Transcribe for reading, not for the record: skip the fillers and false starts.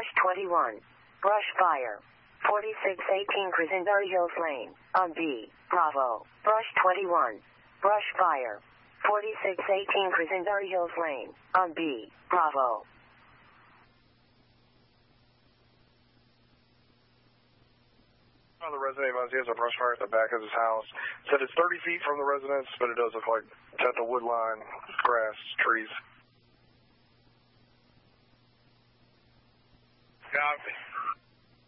Brush 21. Brush fire. 4618 Crescenberry Hills Lane. On B. Bravo. Brush 21. Brush fire. 4618 Crescenberry Hills Lane. On B. Bravo. The resident he has a brush fire at the back of his house. Said it's 30 feet from the residence, but it does look like it's at the wood line, grass, trees. Copy.